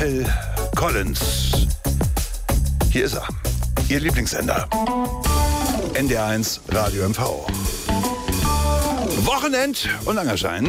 Phil Collins. Hier ist er, Ihr Lieblingssender. NDR1 Radio MV. Wochenend- und Langerschein.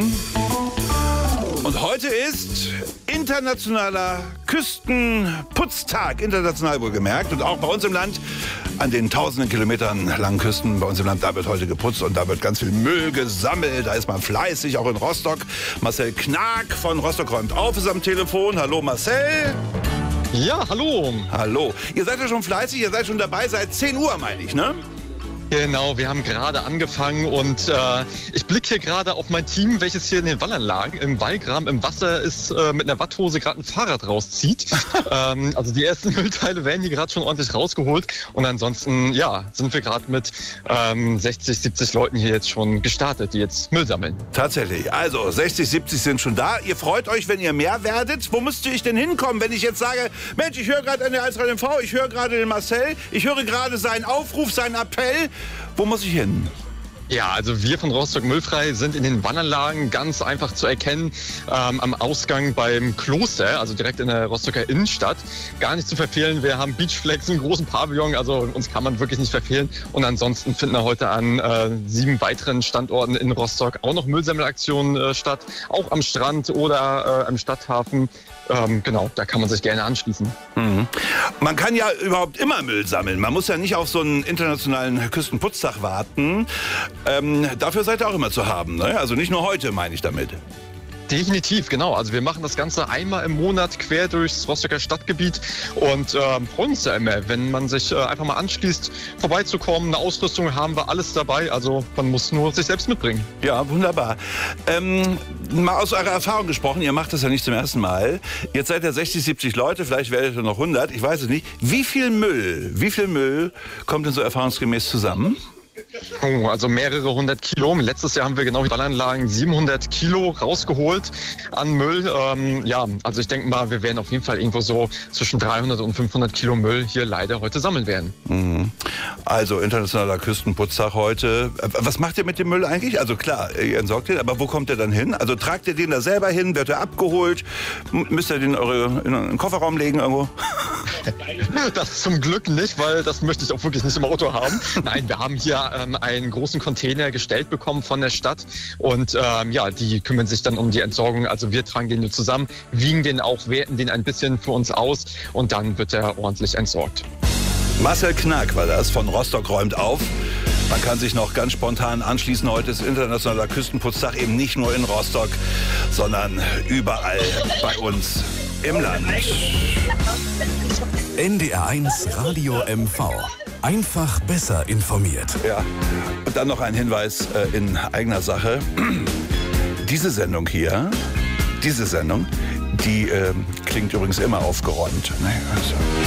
Und heute ist internationaler Küstenputztag, international wohlgemerkt. Und auch bei uns im Land, an den tausenden Kilometern langen Küsten bei uns im Land, da wird heute geputzt und da wird ganz viel Müll gesammelt. Da ist man fleißig, auch in Rostock. Marcel Knag von Rostock räumt auf, ist am Telefon. Hallo Marcel. Ja, hallo. Hallo. Ihr seid ja schon fleißig, ihr seid schon dabei seit 10 Uhr, meine ich, ne? Genau, wir haben gerade angefangen und ich blicke hier gerade auf mein Team, welches hier in den Wallanlagen, im Wallgraben, im Wasser ist, mit einer Watthose gerade ein Fahrrad rauszieht. Also die ersten Müllteile werden hier gerade schon ordentlich rausgeholt und ansonsten, ja, sind wir gerade mit 60, 70 Leuten hier jetzt schon gestartet, die jetzt Müll sammeln. Tatsächlich, also 60, 70 sind schon da. Ihr freut euch, wenn ihr mehr werdet. Wo müsste ich denn hinkommen, wenn ich jetzt sage, Mensch, ich höre gerade NDR1 Radio MV, ich höre gerade den Marcel, ich höre gerade seinen Aufruf, seinen Appell. Wo muss ich hin? Ja, also wir von Rostock Müllfrei sind in den Wandanlagen ganz einfach zu erkennen, am Ausgang beim Kloster, also direkt in der Rostocker Innenstadt. Gar nicht zu verfehlen, wir haben Beachflex, einen großen Pavillon, also uns kann man wirklich nicht verfehlen. Und ansonsten finden heute an 7 weiteren Standorten in Rostock auch noch Müllsammelaktionen statt, auch am Strand oder am Stadthafen. Genau, da kann man sich gerne anschließen. Mhm. Man kann ja überhaupt immer Müll sammeln. Man muss ja nicht auf so einen internationalen Küstenputztag warten. Dafür seid ihr auch immer zu haben, ne? Also nicht nur heute, meine ich damit. Definitiv, genau. Also wir machen das Ganze einmal im Monat quer durchs Rostocker Stadtgebiet und freuen uns ja immer, wenn man sich einfach mal anschließt, vorbeizukommen. Eine Ausrüstung haben wir alles dabei, also man muss nur sich selbst mitbringen. Ja, wunderbar. Mal aus eurer Erfahrung gesprochen, ihr macht das ja nicht zum ersten Mal. Jetzt seid ihr 60, 70 Leute, vielleicht werdet ihr noch 100, ich weiß es nicht. Wie viel Müll kommt denn so erfahrungsgemäß zusammen? Oh, also mehrere 100 Kilo. Letztes Jahr haben wir genau in Wallanlagen 700 Kilo rausgeholt an Müll. Ja, also ich denke mal, wir werden auf jeden Fall irgendwo so zwischen 300 und 500 Kilo Müll hier leider heute sammeln werden. Mhm. Also internationaler Küstenputztag heute. Was macht ihr mit dem Müll eigentlich? Also klar, ihr entsorgt den, aber wo kommt der dann hin? Also tragt ihr den da selber hin? Wird er abgeholt? Müsst ihr den in einen Kofferraum legen irgendwo? Das zum Glück nicht, weil das möchte ich auch wirklich nicht im Auto haben. Nein, wir haben hier einen großen Container gestellt bekommen von der Stadt und ja, die kümmern sich dann um die Entsorgung. Also wir tragen den nur zusammen, wiegen den auch, werten den ein bisschen für uns aus und dann wird er ordentlich entsorgt. Marcel Knag war das von Rostock räumt auf. Man kann sich noch ganz spontan anschließen. Heute ist internationaler Küstenputztag, eben nicht nur in Rostock, sondern überall bei uns im Land. NDR1 Radio MV. Einfach besser informiert. Ja, und dann noch ein Hinweis in eigener Sache. Diese Sendung hier, die klingt übrigens immer aufgeräumt.